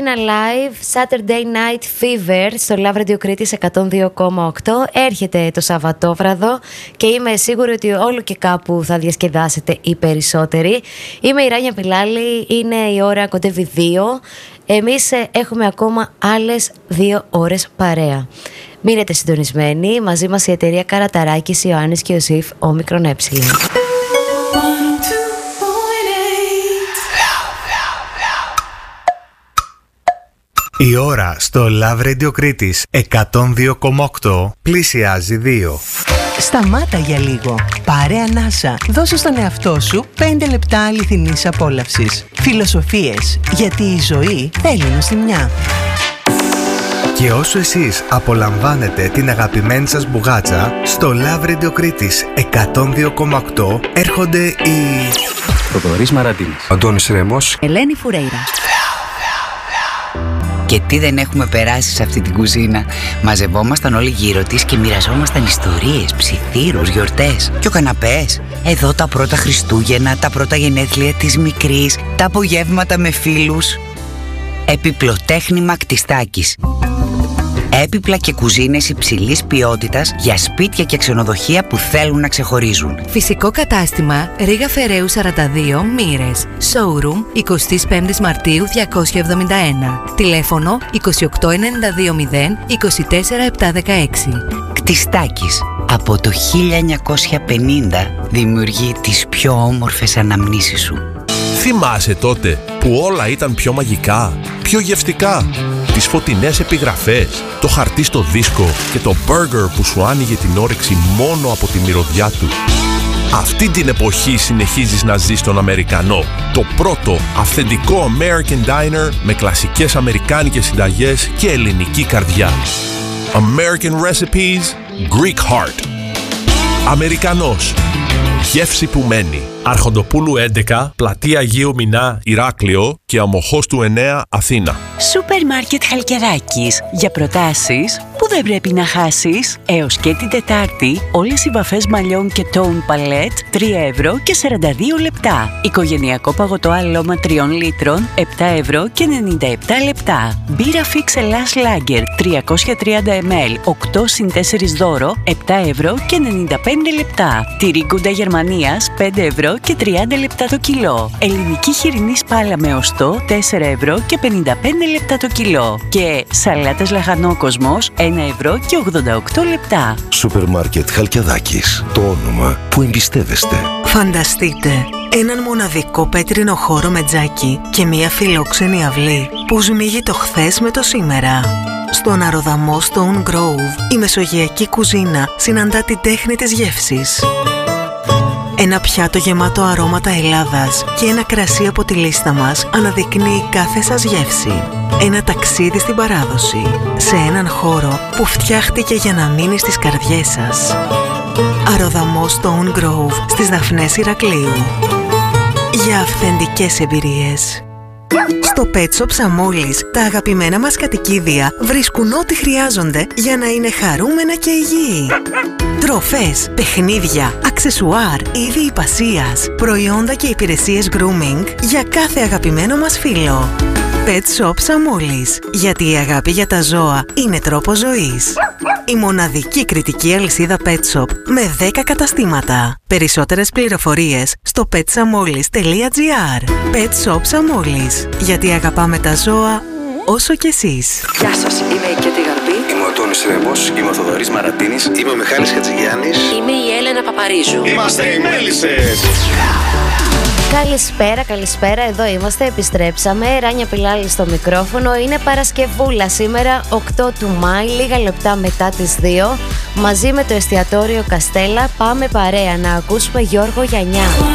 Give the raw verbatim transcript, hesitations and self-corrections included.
Χριστούγεννα Live, Saturday Night Fever στο Love Radio Κρήτης εκατόν δύο κόμμα οκτώ. Έρχεται το Σαββατόβραδο και είμαι σίγουρη ότι όλο και κάπου θα διασκεδάσετε οι περισσότεροι. Είμαι η Ράνια Πιλάλη, είναι η ώρα κοντεύει δύο. Εμείς έχουμε ακόμα άλλες δύο ώρες παρέα. Μείνετε συντονισμένοι, μαζί μας η εταιρεία Καραταράκης, Ιωάννης και Ιωσήφ, όμικρον ε. Η ώρα στο Love Radio Κρήτης εκατόν δύο κόμμα οκτώ πλησιάζει δύο. Σταμάτα για λίγο. Πάρε ανάσα. Δώσε στον εαυτό σου πέντε λεπτά αληθινής απόλαυσης. Φιλοσοφίες, γιατί η ζωή θέλει νοστιμιά. Και όσο εσείς απολαμβάνετε την αγαπημένη σας μπουγάτσα, στο Love Radio Κρήτης εκατόν δύο κόμμα οκτώ έρχονται οι... Θοδωρής Μαραντίνης, Αντώνης Ρέμος, Ελένη Φουρέιρα. Και τι δεν έχουμε περάσει σε αυτή την κουζίνα. Μαζευόμασταν όλοι γύρω της και μοιραζόμασταν ιστορίες, ψιθύρους, γιορτές και ο καναπές. Εδώ τα πρώτα Χριστούγεννα, τα πρώτα γενέθλια της μικρής, τα απογεύματα με φίλους. Επιπλοτέχνημα Κτιστάκης. Έπιπλα και κουζίνες υψηλής ποιότητας για σπίτια και ξενοδοχεία που θέλουν να ξεχωρίζουν. Φυσικό κατάστημα Ρήγα Φεραίου σαράντα δύο Μοίρες. Showroom εικοστή πέμπτη Μαρτίου διακόσια εβδομήντα ένα. Τηλέφωνο είκοσι οκτώ ενενήντα δύο μηδέν είκοσι τέσσερα επτακόσια δεκαέξι. Κτιστάκης. Από το χίλια εννιακόσια πενήντα δημιουργεί τις πιο όμορφες αναμνήσεις σου. Θυμάσαι τότε που όλα ήταν πιο μαγικά, πιο γευστικά? Τις φωτεινές επιγραφές, το χαρτί στο δίσκο και το μπέργκερ που σου άνοιγε την όρεξη μόνο από τη μυρωδιά του. Αυτή την εποχή συνεχίζεις να ζεις στον Αμερικανό. Το πρώτο αυθεντικό American Diner με κλασικές αμερικάνικες συνταγές και ελληνική καρδιά. American Recipes, Greek Heart. Αμερικανός. Γεύση που μένει. Αρχοντοπούλου έντεκα, Πλατεία Αγίου Μινά, Ηράκλειο και Αμοχώστου εννέα, Αθήνα. Σούπερ Μάρκετ Χαλκιδάκης. Για προτάσεις που δεν πρέπει να χάσεις. Έως και την Τετάρτη, όλες οι βαφές μαλλιών και τόουν παλέτ τρία ευρώ και σαράντα δύο λεπτά. Οικογενειακό παγωτό αλώμα τριών λίτρων επτά ευρώ και ενενήντα επτά λεπτά. Μπύρα Φίξ Ελλάς Λάγκερ τριακόσια τριάντα μιλιλίτρων οκτώ συν τέσσερα δώρο επτά ευρώ και ενενήντα πέντε λεπτά. Τυρί Γκούντα Γερμανίας πέντε ευρώ και τριάντα λεπτά το κιλό. Ελληνική χοιρινή σπάλα με οστό τέσσερα ευρώ και πενήντα πέντε λεπτά το κιλό. Και σαλάτες Λαχανόκοσμος ένα ευρώ και ογδόντα οκτώ λεπτά. Σούπερ Μάρκετ Χαλκιδάκης. Το όνομα που εμπιστεύεστε. Φανταστείτε έναν μοναδικό πέτρινο χώρο με τζάκι και μία φιλόξενη αυλή που σμίγει το χθες με το σήμερα. Στον αεροδαμό Stone Grove η μεσογειακή κουζίνα συναντά την τέχνη της γεύσης. Ένα πιάτο γεμάτο αρώματα Ελλάδας και ένα κρασί από τη λίστα μας αναδεικνύει κάθε σας γεύση. Ένα ταξίδι στην παράδοση, σε έναν χώρο που φτιάχτηκε για να μείνει στις καρδιές σας. Αεροδαμός Stone Grove στις Δαφνές Ηρακλείου. Για αυθεντικές εμπειρίες. Στο Pet Shop Σαμόλης, τα αγαπημένα μας κατοικίδια βρίσκουν ό,τι χρειάζονται για να είναι χαρούμενα και υγιή. Τροφές, παιχνίδια, αξεσουάρ, είδη υπασίας, προϊόντα και υπηρεσίες grooming για κάθε αγαπημένο μας φίλο. Pet Shop Σαμόλης, γιατί η αγάπη για τα ζώα είναι τρόπος ζωής. Η μοναδική κριτική αλυσίδα Pet Shop με δέκα καταστήματα. Περισσότερες πληροφορίες στο πετ σαμόλης τελεία τζι άρ. Pet Shop Σαμόλης, γιατί αγαπάμε τα ζώα όσο κι εσείς. Γεια σας, είμαι η Κέτη Γαρμπή. Είμαι ο Αντώνης Ρέμος, είμαι ο Θοδωρής Μαραντίνης. Είμαι ο Μιχάλης Χατζηγιάννης. Είμαι η Έλενα Παπαρίζου. Είμαστε οι Μέλισσες. Καλησπέρα, καλησπέρα, εδώ είμαστε, επιστρέψαμε. Ράνια Πιλάλη στο μικρόφωνο. Είναι Παρασκευούλα σήμερα, οκτώ του Μάη, λίγα λεπτά μετά τις δύο. Μαζί με το εστιατόριο Καστέλα πάμε παρέα να ακούσουμε Γιώργο Γιαννιά.